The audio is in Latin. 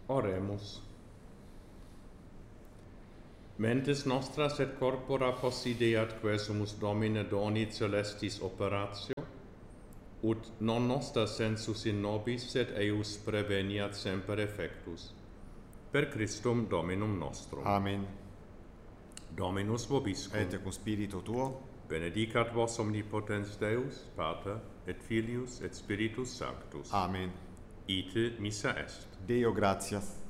Oremus. Mentis nostras et corpora possideat quesumus Domine doni celestis operatio, ut non nostra sensus in nobis, sed eius preveniat semper effectus. Per Christum Dominum nostrum. Amen. Dominus vobiscum. Et cum spiritu tuo. Benedicat vos omnipotens Deus, Pater, et Filius, et Spiritus Sanctus. Amen. Ite missa est. Deo gratias.